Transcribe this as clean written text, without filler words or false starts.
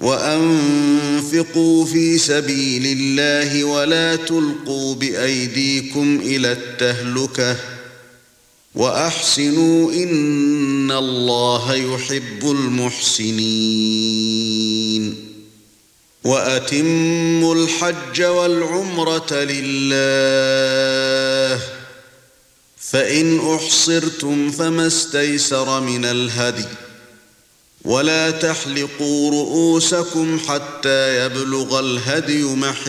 وأنفقوا في سبيل الله ولا تلقوا بأيديكم إلى التهلكة وأحسنوا إن الله يحب المحسنين وأتموا الحج والعمرة لله فإن أحصرتم فما استيسر من الهدي ولا تحلقوا رؤوسكم حتى يبلغ الهدي محله